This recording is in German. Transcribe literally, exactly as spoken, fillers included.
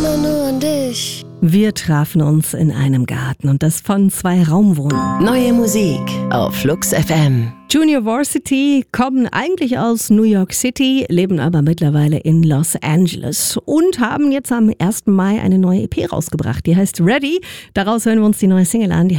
immer nur an dich. Wir trafen uns in einem Garten und das von zwei Raumwohnungen. Neue Musik auf Flux F M. Junior Varsity kommen eigentlich aus New York City, leben aber mittlerweile in Los Angeles und haben jetzt am ersten Mai eine neue E P rausgebracht. Die heißt Ready. Daraus hören wir uns die neue Single an. Die